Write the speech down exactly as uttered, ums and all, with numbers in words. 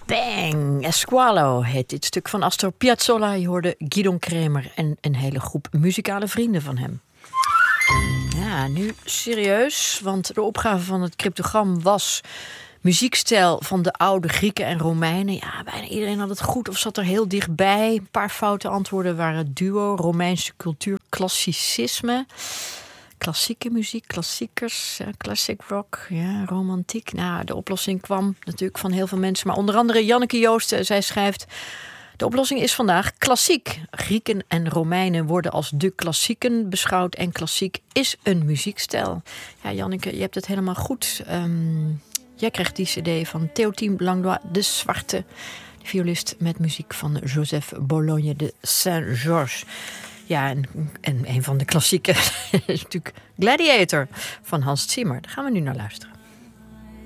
Bang! Esqualo heet dit stuk van Astor Piazzolla. Je hoorde Gidon Kremer en een hele groep muzikale vrienden van hem. Ja, nu serieus, want de opgave van het cryptogram was muziekstijl van de oude Grieken en Romeinen. Ja, bijna iedereen had het goed of zat er heel dichtbij. Een paar foute antwoorden waren duo, Romeinse cultuur, klassicisme, klassieke muziek, klassiekers, classic rock, ja, romantiek. Nou, de oplossing kwam natuurlijk van heel veel mensen, maar onder andere Janneke Joosten, zij schrijft: de oplossing is vandaag klassiek. Grieken en Romeinen worden als de klassieken beschouwd en klassiek is een muziekstijl. Ja, Janneke, je hebt het helemaal goed. Um, jij krijgt die cd van Théotime Langlois de Zwarte, de violist met muziek van Joseph Bologne de Saint-Georges. Ja, en, en een van de klassieken is natuurlijk Gladiator van Hans Zimmer. Daar gaan we nu naar luisteren.